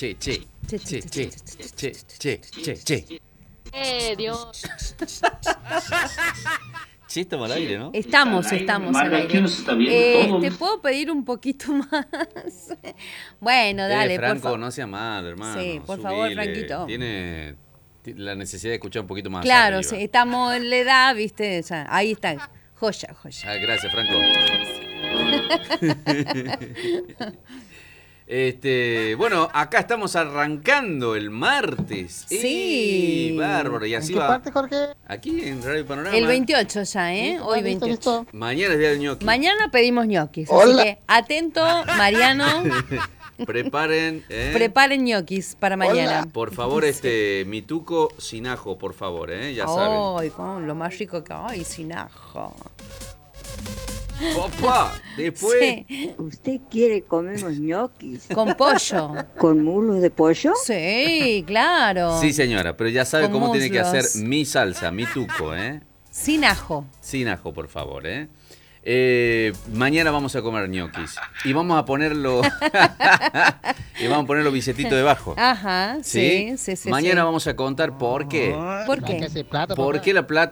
Che. Dios. Che, estamos al aire, ¿no? Estamos al aire. ¿Te puedo pedir un poquito más? Bueno, dale, por Franco, favor. no sea malo, hermano. Sí, por favor, subile. Franquito. Tiene la necesidad de escuchar un poquito más Claro, arriba. sí, estamos en la edad, ¿viste? O sea, ahí está. Joya. Gracias, Franco. Bueno, acá estamos arrancando el martes. Sí. Bárbaro. Y ¿En así qué va. parte, Jorge? Aquí en Radio Panorama. El 28 ya, ¿eh? Hoy 28. Listo. Mañana es día del ñoqui. Mañana pedimos ñoquis. Hola. Así que atento, Mariano. Preparen. Preparen ñoquis para mañana. Por favor, mi tuco sin ajo, por favor, ya saben. Ay, con lo más rico que hay, sin ajo. Opa, después. Sí, ¿Usted quiere comer unos ñoquis con pollo. con muslos de pollo? Sí, claro. Sí, señora, pero ya sabe Con cómo tiene que muslos. hacer mi salsa, mi tuco, Sin ajo. Sin ajo, por favor, mañana vamos a comer ñoquis y vamos a ponerlo y vamos a poner los billetitos debajo. Ajá, sí. Mañana sí. vamos a contar por qué. ¿Por qué? Saque ese plato, ¿Por papá. qué la plata